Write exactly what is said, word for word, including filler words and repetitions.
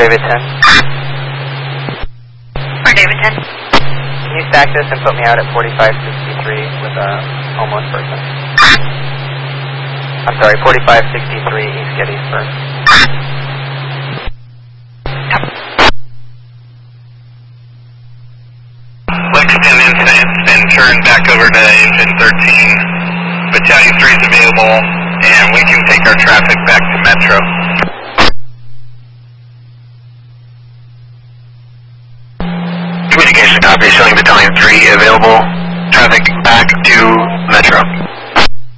David ten. For David ten. Can you stack this and put me out at forty-five sixty-three with a homeless person? I'm sorry, forty-five sixty-three East Gettysburg. Lexington incident's been turned back over to engine thirteen. Battalion three is available, and we can take our traffic back to Metro. Communication copy showing Battalion three available. Traffic back to Metro.